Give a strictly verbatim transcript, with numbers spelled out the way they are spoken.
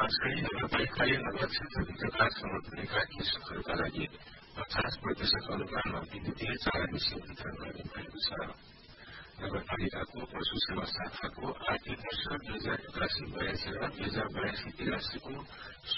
खासगरी नगरपालिकाले नगर क्षेत्रभित्रका समर्पणका कृषकहरूका लागि पचास प्रतिशत अनुदानमा विद्युतीय चारानी वितरण गर्ने भएको छ। नगरपालिकाको पशु सेवा शाखाको आर्थिक वर्ष दुई हजार एकासी बयासी र दुई हजार बयासी तिरासीको